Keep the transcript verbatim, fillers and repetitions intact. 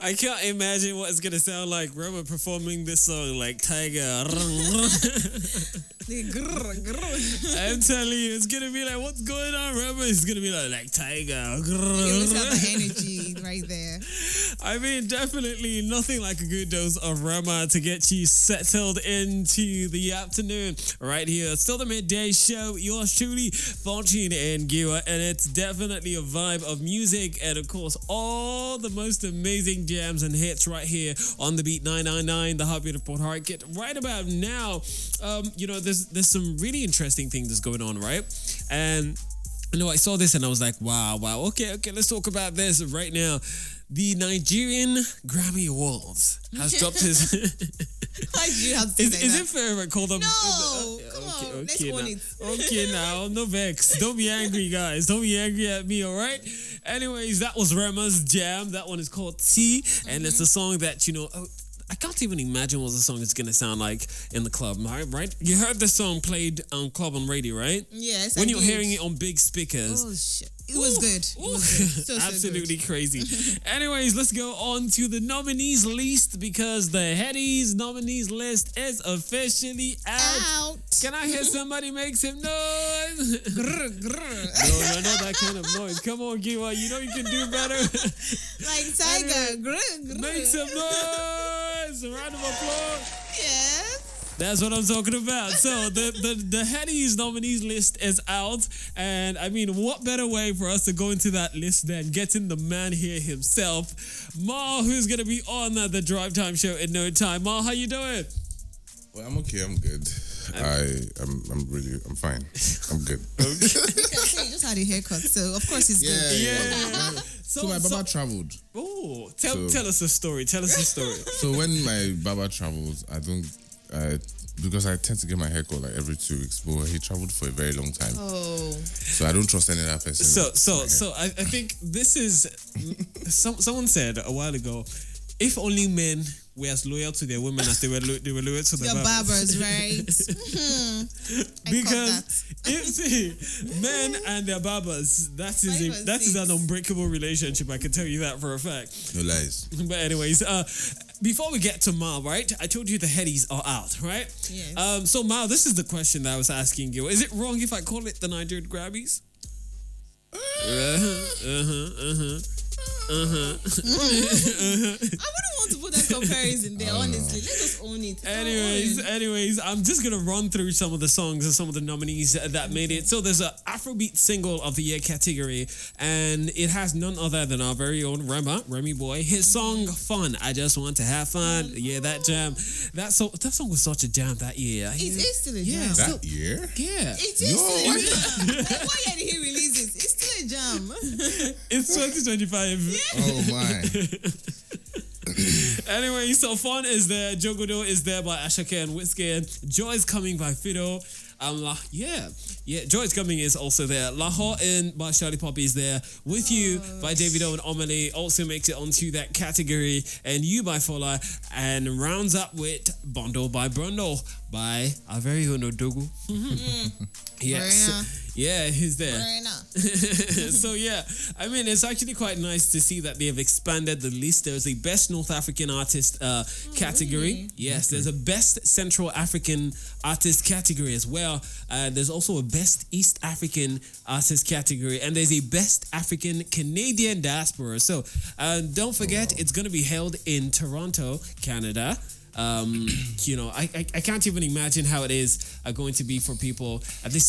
I can't imagine what it's gonna sound like. Rema performing this song like Tiger. The grrr, grrr. I'm telling you, it's gonna be like, what's going on, Rema? It's gonna be like, like Tiger. You always have the energy right there. I mean, definitely nothing like a good dose of Rema to get you settled into the afternoon right here. It's still the midday show. Yours truly, Fortune and Giwa, and it's definitely a vibe of music and, of course, all the most amazing jams and hits right here on the Beat nine ninety-nine, the Heartbeat of Port Harcourt. Right about now, um, you know, there's there's some really interesting things that's going on, right? And you know, I saw this and I was like, wow, wow, okay, okay, let's talk about this right now. The Nigerian Grammy Awards has dropped his. Why do you have to is, say is that? it fair if I call them? No, uh, come okay, on, let's okay own now. it. Okay, now, no vex. Don't be angry, guys. Don't be angry at me, all right? Anyways, that was Rema's jam. That one is called T, and Mm-hmm. it's a song that, you know, oh, I can't even imagine what the song is going to sound like in the club, right? right? You heard the song played on club on radio, right? Yes. When I you're did. hearing it on big speakers. Oh shit! It was Ooh, good. It ooh. was good. So, so Absolutely good. crazy. Anyways, let's go on to the nominees list because the Headies nominees list is officially out. Out. Can I hear somebody make some noise? Grr, grr. No, no, not that kind of noise. Come on, Giwa. You know you can do better. Like tiger. Grr, grr. Make some noise. A round of applause. Yes. That's what I'm talking about. So the, the, the Headies nominees list is out. And I mean, what better way for us to go into that list than getting the man here himself, Ma, who's going to be on uh, the Drive Time show in no time. Ma, how you doing? Well, I'm okay. I'm good. I, I'm, I'm really, I'm fine. I'm good. You can say you just had a haircut, so of course it's Yeah, good. Yeah. yeah. So, So my so- baba traveled. oh, tell, So- tell us a story. Tell us a story. So when my baba travels, I don't, I, because I tend to get my hair cut like every two weeks. But he traveled for a very long time, Oh. so I don't trust any other person. So, with so, my hair. so I, I think this is. Some, someone said a while ago, if only men were as loyal to their women as they were lo- they were loyal to their Your barbers. barbers, right? Hmm. I Because caught if see, men and their barbers, that is Five a, and that is an six. unbreakable relationship. I can tell you that for a fact. No lies. But anyways, uh, before we get to Mal, right? I told you the Headies are out, right? Yes. Um. So Mal, this is the question that I was asking you. Is it wrong if I call it the Nigerian Grabbies? Uh huh. Uh huh. Uh huh. Uh-huh. I wouldn't want to put that comparison there, honestly. Let's just own it. It's Anyways, our own. anyways, I'm just gonna run through some of the songs and some of the nominees that made it. So there's a Afrobeat Single of the Year category, and it has none other than our very own Rema, Remy Boy. His song "Fun," I just want to have fun. Yeah, that jam. That so that song was such a jam that year. It is still a Yeah, jam. still- That year? Yeah, It is Yo, still a I- jam. Like, why did he release it? It's still a jam. it's twenty twenty-five. Oh my! Anyway, so Fun is there, Jogodo is there by Ashake and Whiskey, and Joy is Coming by Fido. Um, La- yeah, yeah, Joy is Coming is also there. Lahore in by Charlie Poppy is there. With You by Davido and Omale also makes it onto that category, and You by Fola, and rounds up with Bondo by Brundo by our very own Odogu. Yes, yeah, he's there. Right now. So yeah, I mean, it's actually quite nice to see that they have expanded the list. There's a best North African artist uh, category. really? Yes, there's a best Central African artist category as well. Uh, there's also a best East African artist category, and there's a best African Canadian diaspora. So uh, don't forget, it's going to be held in Toronto, Canada. Um, you know, I, I I can't even imagine how it is uh, going to be for people at least